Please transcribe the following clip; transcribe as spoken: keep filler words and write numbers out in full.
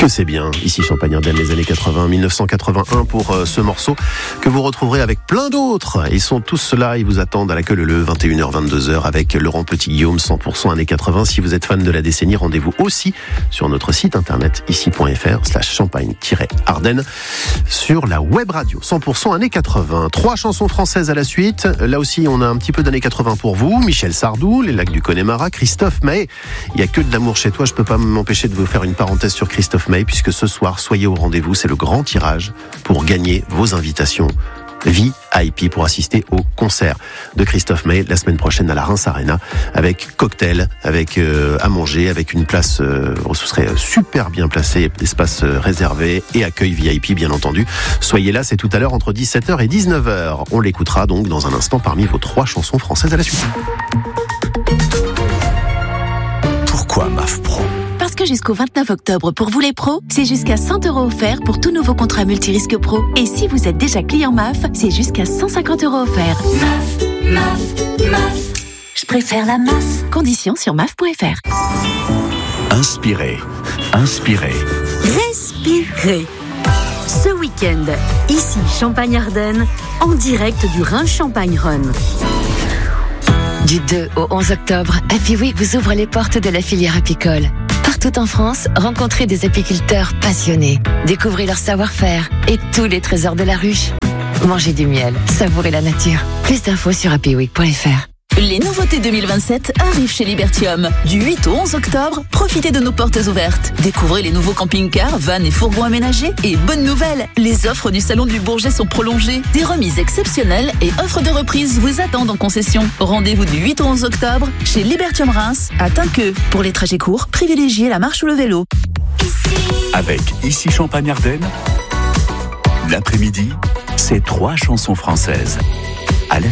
Que c'est bien, ici Champagne-Ardenne, les années quatre-vingts, dix-neuf cent quatre-vingt-un pour euh, ce morceau que vous retrouverez avec plein d'autres. Ils sont tous là, ils vous attendent à la queue leu-leu, vingt et une heures, vingt-deux heures avec Laurent Petit-Guillaume, cent pour cent années quatre-vingts. Si vous êtes fan de la décennie, rendez-vous aussi sur notre site internet ici.fr slash champagne-ardenne sur la web radio cent pour cent années quatre-vingts. Trois chansons françaises à la suite. Là aussi, on a un petit peu d'années quatre-vingts pour vous. Michel Sardou, Les Lacs du Connemara, Christophe Maé. Il y a que de l'amour chez toi. Je peux pas m'empêcher de vous faire une parenthèse sur Christophe Maé, puisque ce soir, soyez au rendez-vous. C'est le grand tirage pour gagner vos invitations V I P pour assister au concert de Christophe Maé la semaine prochaine à la Reims Arena, avec cocktail, avec euh, à manger, avec une place, euh, ce serait super bien placé, espace euh, réservé et accueil V I P bien entendu. Soyez là, c'est tout à l'heure entre dix-sept heures et dix-neuf heures. On l'écoutera donc dans un instant parmi vos trois chansons françaises à la suite. Pourquoi M A F Pro ? Parce que jusqu'au vingt-neuf octobre, pour vous les pros, c'est jusqu'à cent euros offerts pour tout nouveau contrat multirisque pro. Et si vous êtes déjà client M A F, c'est jusqu'à cent cinquante euros offerts. M A F, M A F, M A F. Je préfère la M A F. Conditions sur M A F point F R. Inspirez, inspirez. Respirez. Ce week-end, ici Champagne-Ardenne, en direct du Rhin-Champagne Run. Du deux au onze octobre, Happy Week vous ouvre les portes de la filière apicole. Partout en France, rencontrez des apiculteurs passionnés. Découvrez leur savoir-faire et tous les trésors de la ruche. Mangez du miel, savourez la nature. Plus d'infos sur happy week point F R. Les nouveautés deux mille vingt-sept arrivent chez Libertium. Du huit au onze octobre, profitez de nos portes ouvertes. Découvrez les nouveaux camping-cars, vannes et fourgons aménagés. Et bonne nouvelle, les offres du Salon du Bourget sont prolongées. Des remises exceptionnelles et offres de reprise vous attendent en concession. Rendez-vous du huit au onze octobre chez Libertium Reims à Tinqueux. Pour les trajets courts, privilégiez la marche ou le vélo. Avec Ici Champagne-Ardenne, l'après-midi, c'est trois chansons françaises.